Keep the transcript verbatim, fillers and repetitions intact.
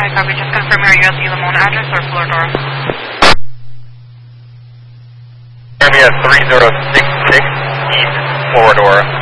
Hi, copy. Just confirm your U S E Limon address or Floridora. Area three zero six six East Floridora.